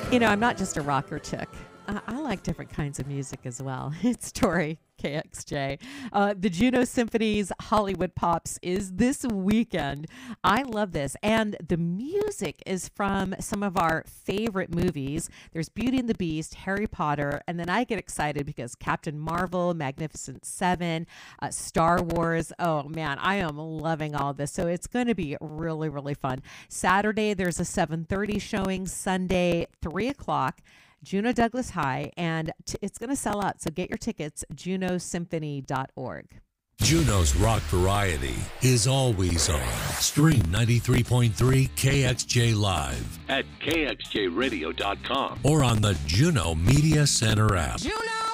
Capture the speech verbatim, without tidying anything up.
You know, I'm not just a rocker chick. I, I like different kinds of music as well. It's Tori, K X J. Uh, the Juno Symphony's Hollywood Pops is this weekend. I love this. And the music is from some of our favorite movies. There's Beauty and the Beast, Harry Potter, and then I get excited because Captain Marvel, Magnificent Seven, uh, Star Wars. Oh, man, I am loving all this. So it's going to be really, really fun. Saturday, there's a seven thirty showing. Sunday, three o'clock. Juneau Douglas High, and t- it's going to sell out. So get your tickets, juno symphony dot org. Juno's Rock Variety is always on. Stream ninety-three point three K X J Live at K X J radio dot com or on the Juno Media Center app. Juno!